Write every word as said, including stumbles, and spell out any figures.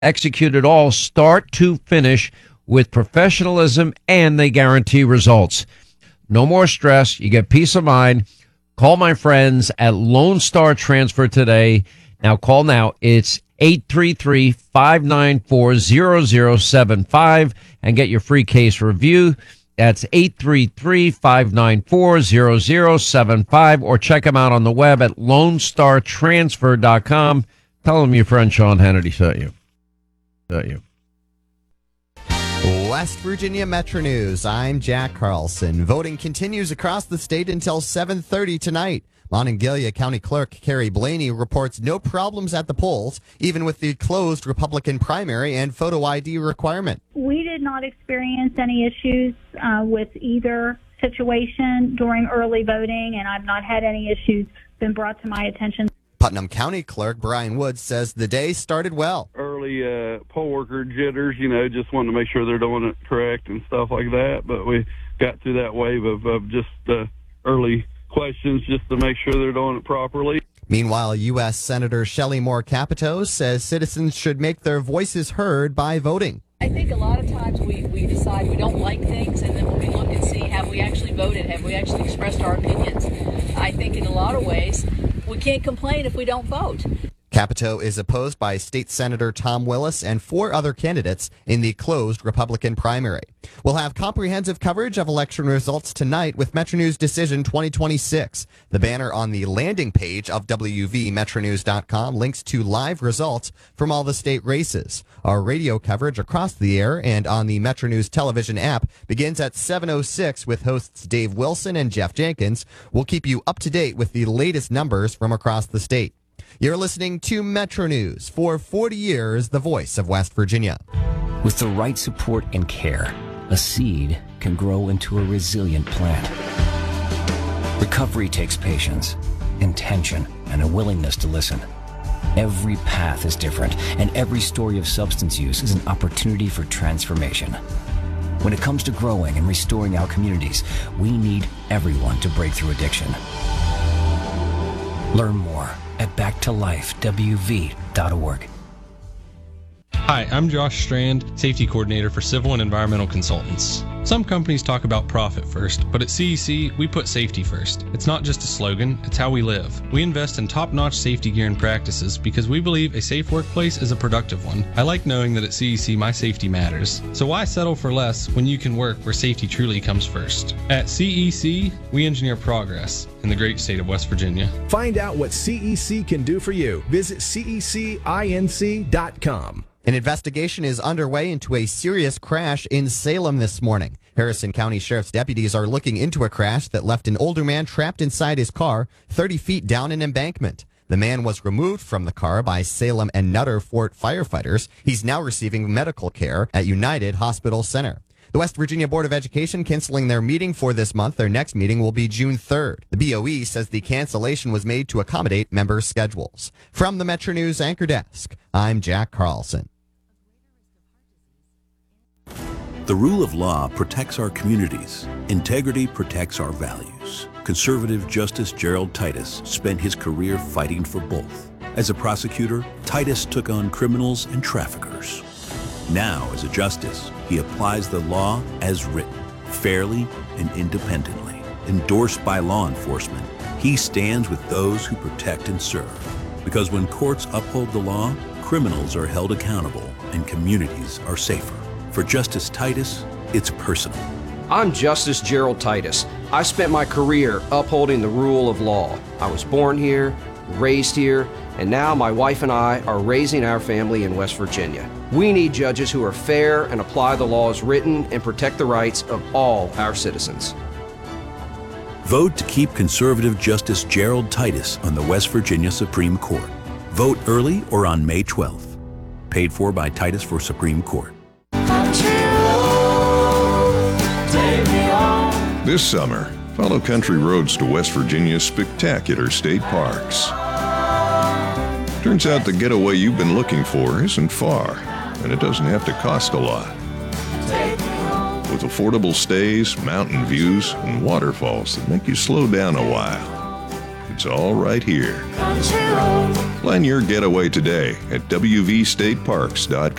execute it all start to finish with professionalism, and they guarantee results. No more stress. You get peace of mind. Call my friends at Lone Star Transfer today. Now call now. It's eight three three, five nine four, zero zero seven five and get your free case review. That's eight three three, five nine four, zero zero seven five, or check them out on the web at lone star transfer dot com. Tell them your friend Sean Hannity sent you. Sent you. West Virginia Metro News. I'm Jack Carlson. Voting continues across the state until seven thirty tonight. Monongalia County Clerk Carrie Blaney reports no problems at the polls, even with the closed Republican primary and photo I D requirement. We did not experience any issues uh, with either situation during early voting, and I've not had any issues been brought to my attention. Putnam County Clerk Brian Woods says the day started well. Early uh, poll worker jitters, you know, just wanting to make sure they're doing it correct and stuff like that. But we got through that wave of, of just uh, early questions just to make sure they're doing it properly. Meanwhile, U S Senator Shelley Moore Capito says citizens should make their voices heard by voting. I think a lot of times we, we decide we don't like things, and then when we look and see, have we actually voted? Have we actually expressed our opinions? I think in a lot of ways, we can't complain if we don't vote. Capito is opposed by State Senator Tom Willis and four other candidates in the closed Republican primary. We'll have comprehensive coverage of election results tonight with Metro News Decision twenty twenty-six. The banner on the landing page of W V metro news dot com links to live results from all the state races. Our radio coverage across the air and on the Metro News television app begins at seven oh six with hosts Dave Wilson and Jeff Jenkins. We'll keep you up to date with the latest numbers from across the state. You're listening to Metro News, for forty years, the voice of West Virginia. With the right support and care, a seed can grow into a resilient plant. Recovery takes patience, intention, and a willingness to listen. Every path is different, and every story of substance use is an opportunity for transformation. When it comes to growing and restoring our communities, we need everyone to break through addiction. Learn more at back to life w v dot org. Hi, I'm Josh Strand, Safety Coordinator for Civil and Environmental Consultants. Some companies talk about profit first, but at C E C, we put safety first. It's not just a slogan, it's how we live. We invest in top-notch safety gear and practices because we believe a safe workplace is a productive one. I like knowing that at C E C, my safety matters. So why settle for less when you can work where safety truly comes first? At C E C, we engineer progress in the great state of West Virginia. Find out what C E C can do for you. Visit C E C inc dot com. An investigation is underway into a serious crash in Salem this morning. Harrison County Sheriff's deputies are looking into a crash that left an older man trapped inside his car thirty feet down an embankment. The man was removed from the car by Salem and Nutter Fort firefighters. He's now receiving medical care at United Hospital Center. The West Virginia Board of Education canceling their meeting for this month. Their next meeting will be June third. The B O E says the cancellation was made to accommodate members' schedules. From the Metro News Anchor Desk, I'm Jack Carlson. The rule of law protects our communities. Integrity protects our values. Conservative Justice Gerald Titus spent his career fighting for both. As a prosecutor, Titus took on criminals and traffickers. Now, as a justice, he applies the law as written, fairly and independently. Endorsed by law enforcement, he stands with those who protect and serve. Because when courts uphold the law, criminals are held accountable and communities are safer. For Justice Titus, it's personal. I'm Justice Gerald Titus. I spent my career upholding the rule of law. I was born here, raised here, and now my wife and I are raising our family in West Virginia. We need judges who are fair and apply the law as written and protect the rights of all our citizens. Vote to keep conservative Justice Gerald Titus on the West Virginia Supreme Court. Vote early or on May twelfth. Paid for by Titus for Supreme Court. This summer, follow country roads to West Virginia's spectacular state parks. Turns out the getaway you've been looking for isn't far, and it doesn't have to cost a lot. With affordable stays, mountain views, and waterfalls that make you slow down a while. It's all right here. Plan your getaway today at w v state parks dot com.